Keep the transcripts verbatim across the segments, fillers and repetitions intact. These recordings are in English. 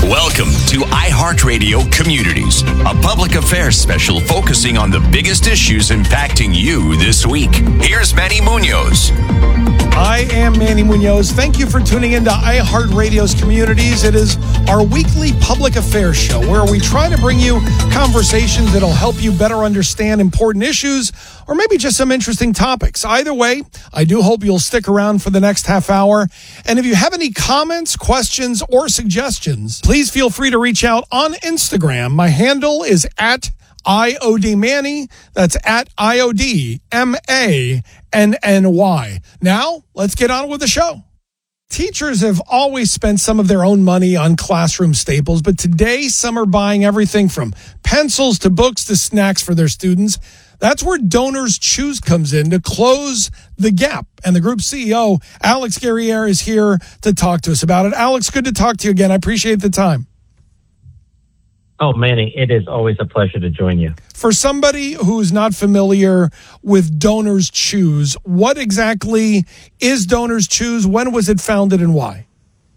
Welcome to iHeartRadio Communities, a public affairs special focusing on the biggest issues impacting you this week. Here's Manny Munoz. I am Manny Munoz. Thank you for tuning into iHeartRadio's Communities. It is our weekly public affairs show where we try to bring you conversations that'll help you better understand important issues or maybe just some interesting topics. Either way, I do hope you'll stick around for the next half hour. And if you have any comments, questions, or suggestions, please feel free to reach out on Instagram. My handle is at I O D Manny. That's at I O D M A N N Y. Now, let's get on with the show. Teachers have always spent some of their own money on classroom staples, but today some are buying everything from pencils to books to snacks for their students. That's where Donors Choose comes in to close the gap. And the group C E O, Alex Guerriere, is here to talk to us about it. Alex, good to talk to you again. I appreciate the time. Oh, Manny, it is always a pleasure to join you. For somebody who's not familiar with Donors Choose, what exactly is Donors Choose? When was it founded and why?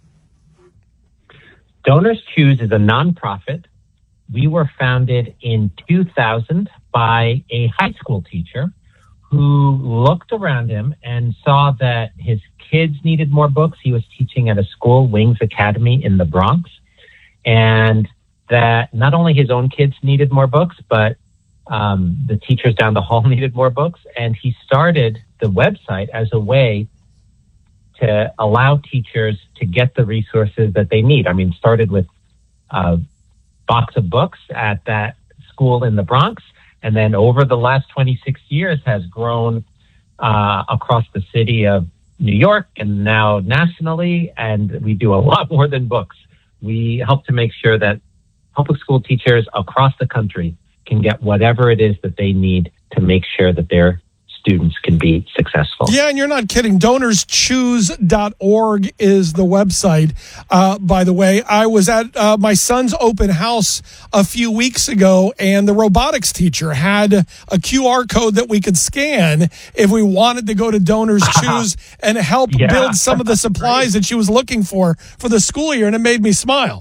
Donors Choose is a nonprofit. We were founded in two thousand by a high school teacher who looked around him and saw that his kids needed more books. He was teaching at a school, Wings Academy in the Bronx, and that not only his own kids needed more books, but um, the teachers down the hall needed more books. And he started the website as a way to allow teachers to get the resources that they need. I mean, started with a box of books at that school in the Bronx, and then over the last twenty-six years has grown uh, across the city of New York and now nationally. And we do a lot more than books. We help to make sure that public school teachers across the country can get whatever it is that they need to make sure that their students can be successful. Yeah, and you're not kidding. donors choose dot org is the website. Uh, by the way, I was at uh, my son's open house a few weeks ago, and the robotics teacher had a Q R code that we could scan if we wanted to go to Donors Choose and help yeah. build some of the supplies that she was looking for for the school year, and it made me smile.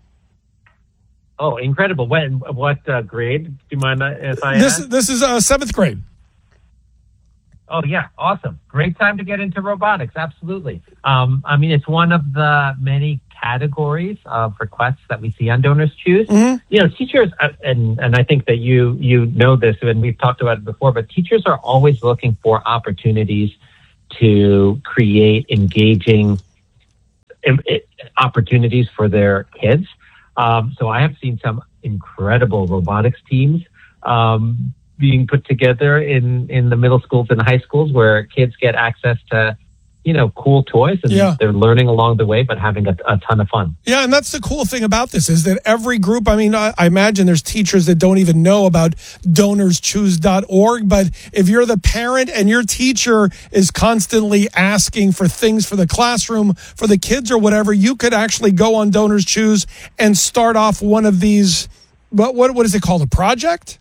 Oh, incredible. When, what uh, grade? Do you mind if I This, ask? this is uh, seventh grade. Oh, yeah. Awesome. Great time to get into robotics. Absolutely. Um, I mean, it's one of the many categories of requests that we see on Donors Choose. Mm-hmm. You know, teachers, uh, and, and I think that you, you know this, and we've talked about it before, but teachers are always looking for opportunities to create engaging um, opportunities for their kids. Um, so I have seen some incredible robotics teams um, being put together in, in the middle schools and high schools where kids get access to, you know, cool toys and yeah. they're learning along the way, but having a, a ton of fun. Yeah, and that's the cool thing about this is that every group, I mean, I, I imagine there's teachers that don't even know about donors choose dot org, but if you're the parent and your teacher is constantly asking for things for the classroom, for the kids or whatever, you could actually go on Donors Choose and start off one of these, what what, what is it called, a project?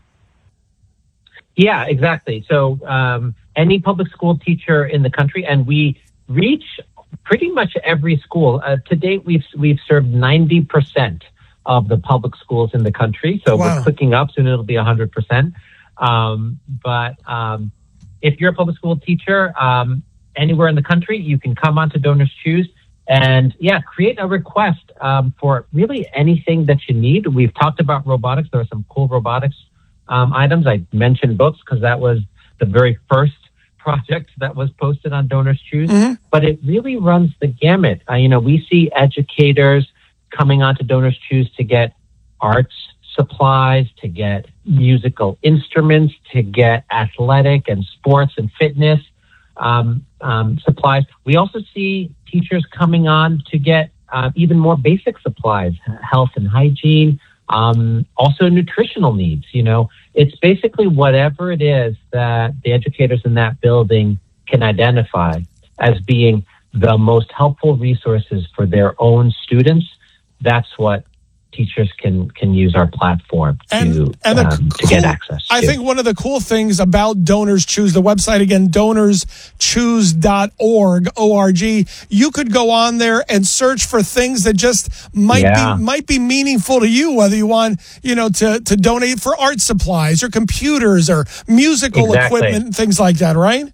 Yeah, exactly. So um, any public school teacher in the country, and we reach pretty much every school. Uh, to date, we've we've served ninety percent of the public schools in the country. So wow. we're clicking up, soon it'll be one hundred percent. Um, but um, if you're a public school teacher um, anywhere in the country, you can come on to Donors Choose and, yeah, create a request um, for really anything that you need. We've talked about robotics. There are some cool robotics um, items. I mentioned books because that was the very first project that was posted on Donors Choose, mm-hmm. but it really runs the gamut. Uh, you know, we see educators coming onto Donors Choose to get arts supplies, to get musical instruments, to get athletic and sports and fitness um, um, supplies. We also see teachers coming on to get uh, even more basic supplies, health and hygiene, um, also nutritional needs. You know, it's basically whatever it is that the educators in that building can identify as being the most helpful resources for their own students. That's what teachers can can use our platform to and, and um, cool, to get access to. I think one of the cool things about Donors Choose, the website again, donors choose dot org, O R G, you could go on there and search for things that just might yeah. be might be meaningful to you, whether you want, you know, to, to donate for art supplies or computers or musical exactly. equipment and things like that, right?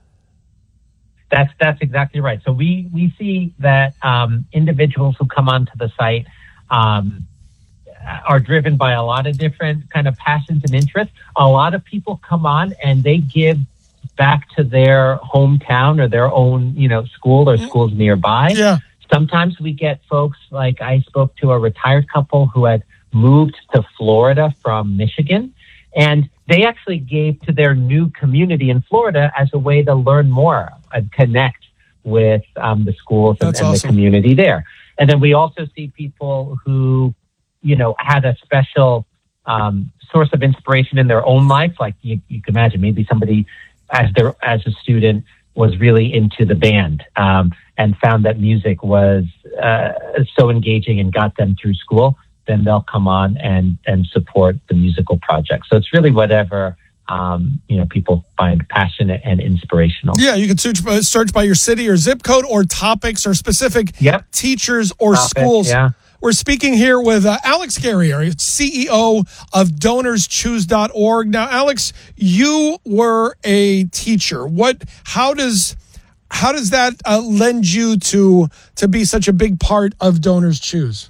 That's that's exactly right. So we, we see that um, individuals who come onto the site um, are driven by a lot of different kind of passions and interests. A lot of people come on and they give back to their hometown or their own, you know, school or schools nearby. Yeah. Sometimes we get folks like I spoke to a retired couple who had moved to Florida from Michigan, and they actually gave to their new community in Florida as a way to learn more and connect with um, the schools and, and awesome. the community there. And then we also see people who, you know, had a special um, source of inspiration in their own life. Like you, you can imagine, maybe somebody as their as a student was really into the band um, and found that music was uh, so engaging and got them through school. Then they'll come on and and support the musical project. So it's really whatever um, you know people find passionate and inspirational. Yeah, you can search by, search by your city or zip code or topics or specific yep. teachers or Topic, schools. Yeah. We're speaking here with uh, Alex Guerrier, C E O of donors choose dot org. Now, Alex, you were a teacher. What? How does how does that uh, lend you to to be such a big part of Donors Choose?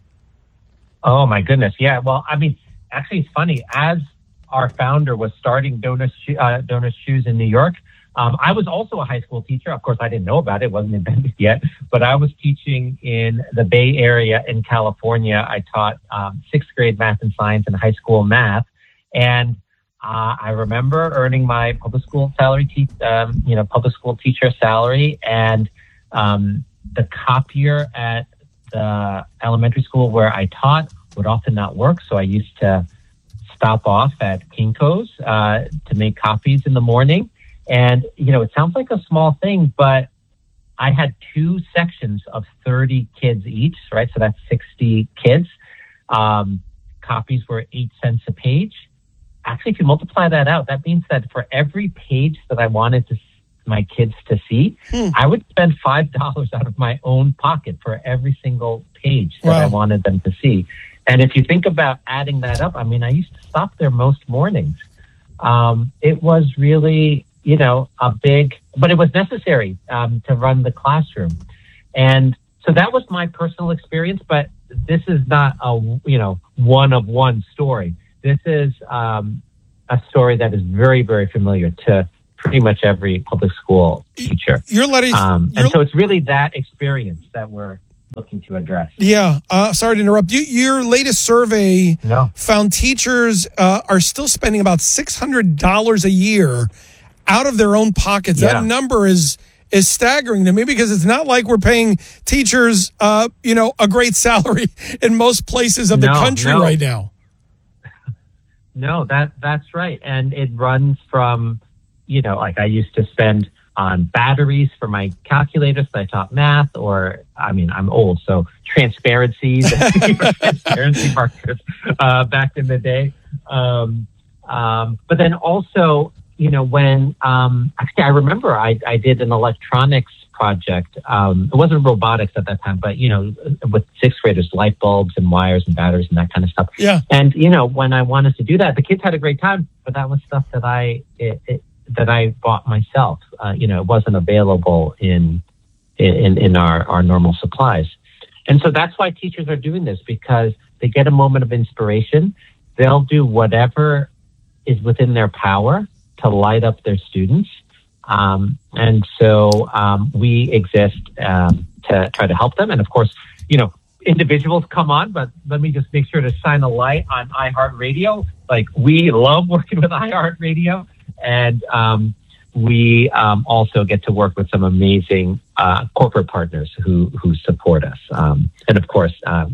Oh my goodness, yeah. Well, I mean, actually, it's funny. As our founder was starting Donors uh, Donors Choose in New York, Um, I was also a high school teacher. Of course, I didn't know about it. It wasn't invented yet. But I was teaching in the Bay Area in California. I taught um, sixth grade math and science and high school math. And uh, I remember earning my public school salary, te- um, you know, public school teacher salary. And um, the copier at the elementary school where I taught would often not work. So I used to stop off at Kinko's uh, to make copies in the morning. And, you know, it sounds like a small thing, but I had two sections of thirty kids each, right? So that's sixty kids. Um, copies were eight cents a page. Actually, if you multiply that out, that means that for every page that I wanted to, my kids to see, hmm. I would spend five dollars out of my own pocket for every single page that wow. I wanted them to see. And if you think about adding that up, I mean, I used to stop there most mornings. Um, it was really... you know, a big, but it was necessary um, to run the classroom. And so that was my personal experience, but this is not a, you know, one of one story. This is um, a story that is very, very familiar to pretty much every public school teacher. You're letting, um, you're, and so it's really that experience that we're looking to address. Yeah. Uh, sorry to interrupt you. Your latest survey no. found teachers uh, are still spending about six hundred dollars a year out of their own pockets. Yeah. That number is is staggering to me because it's not like we're paying teachers, uh, you know, a great salary in most places of no, the country no. right now. No, that that's right, and it runs from, you know, like I used to spend on batteries for my calculators that I taught math, or I mean, I'm old, so transparencies, transparency markers uh, back in the day. Um, um, but then also. You know, when, um, actually, I remember I, I did an electronics project. Um, it wasn't robotics at that time, but, you know, with sixth graders, light bulbs and wires and batteries and that kind of stuff. Yeah. And, you know, when I wanted to do that, the kids had a great time, but that was stuff that I, it, it, that I bought myself. Uh, you know, it wasn't available in, in, in our, our normal supplies. And so that's why teachers are doing this, because they get a moment of inspiration. They'll do whatever is within their power to light up their students. Um, and so um, we exist um, to try to help them. And of course, you know, individuals come on, but let me just make sure to shine a light on iHeartRadio. Like, we love working with iHeartRadio. And um, we um, also get to work with some amazing uh, corporate partners who, who support us. Um, and of course, um,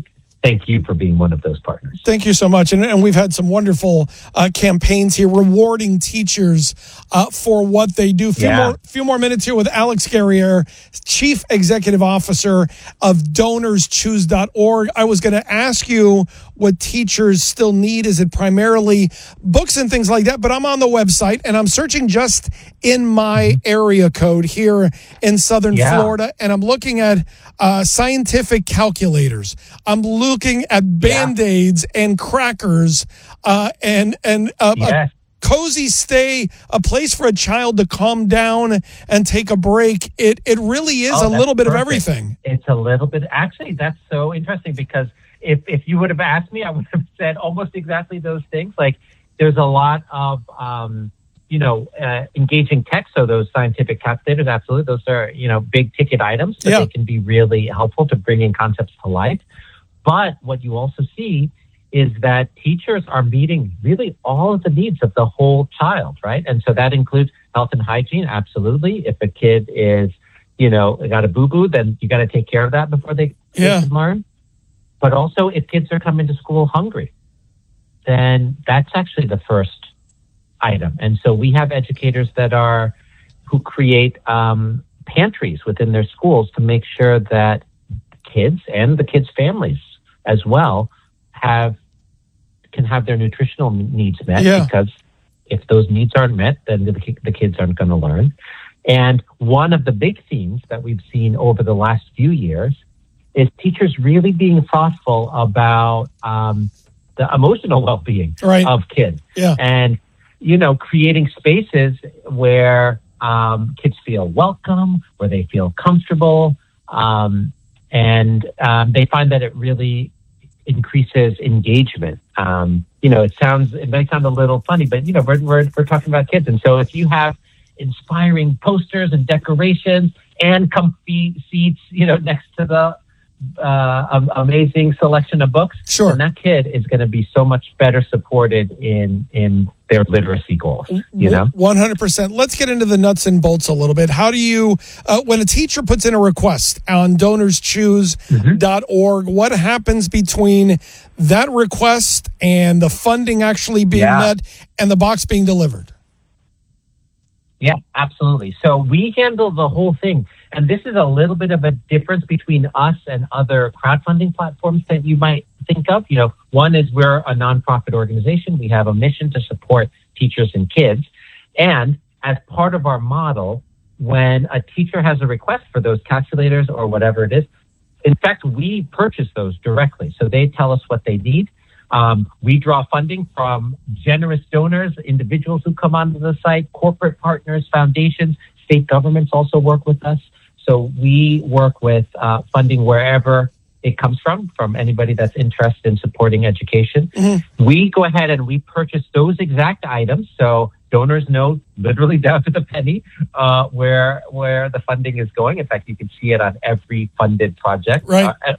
thank you for being one of those partners. Thank you so much. And, and we've had some wonderful uh, campaigns here rewarding teachers uh, for what they do. Few Yeah. more, few more minutes here with Alex Guerriere, Chief Executive Officer of donors choose dot org. I was going to ask you what teachers still need. Is it primarily books and things like that? But I'm on the website and I'm searching just in my area code here in Southern Yeah. Florida, and I'm looking at uh, scientific calculators. I'm looking at Band-Aids and crackers uh, and and uh, Yes. a cozy stay, a place for a child to calm down and take a break. It it really is Oh, a that's little bit perfect. of everything. It's a little bit. Actually, that's so interesting because if, if you would have asked me, I would have said almost exactly those things. Like there's a lot of, um, you know, uh, engaging text. So those scientific calculators, absolutely. Those are, you know, big ticket items. So Yeah. they can be really helpful to bringing concepts to life. But what you also see is that teachers are meeting really all of the needs of the whole child, right? And so that includes health and hygiene, absolutely. If a kid is, you know, got a boo-boo, then you got to take care of that before they, Yeah. they can learn. But also if kids are coming to school hungry, then that's actually the first item. And so we have educators that are, who create um, pantries within their schools to make sure that kids and the kids' families as well have can have their nutritional needs met. Yeah. Because if those needs aren't met, then the, the kids aren't going to learn. And one of the big themes that we've seen over the last few years is teachers really being thoughtful about um, the emotional well-being Right. of kids. Yeah. And, you know, creating spaces where um, kids feel welcome, where they feel comfortable, um, and um, they find that it really increases engagement. Um, you know, it sounds, it might sound a little funny, but, you know, we're, we're, we're talking about kids. And so if you have inspiring posters and decorations and comfy seats, you know, next to the uh, um, amazing selection of books, Sure. then that kid is going to be so much better supported in in their literacy goals. You know, one hundred percent. Let's get into the nuts and bolts a little bit. How do you, uh, when a teacher puts in a request on donors choose dot org, what happens between that request and the funding actually being Yeah. met and the box being delivered? Yeah, absolutely. So we handle the whole thing. And this is a little bit of a difference between us and other crowdfunding platforms that you might think of. You know, one is we're a nonprofit organization. We have a mission to support teachers and kids. And as part of our model, when a teacher has a request for those calculators or whatever it is, in fact, we purchase those directly. So they tell us what they need. Um, we draw funding from generous donors, individuals who come onto the site, corporate partners, foundations, state governments also work with us. So we work with uh, funding wherever it comes from, from anybody that's interested in supporting education. Mm-hmm. We go ahead and we purchase those exact items. So donors know literally down to the penny uh, where where the funding is going. In fact, you can see it on every funded project. Right. Uh,